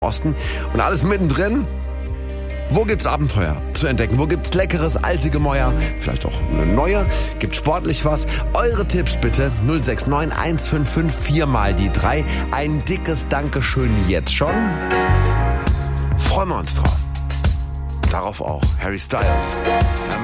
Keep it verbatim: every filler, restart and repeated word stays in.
Osten und alles mittendrin. Wo gibt's Abenteuer zu entdecken? Wo gibt's leckeres alte Gemäuer? Vielleicht auch eine neue? Gibt sportlich was? Eure Tipps bitte null sechs neun eins fünf fünf vier mal die drei. Ein dickes Dankeschön jetzt schon. Freuen wir uns drauf. Darauf auch Harry Styles.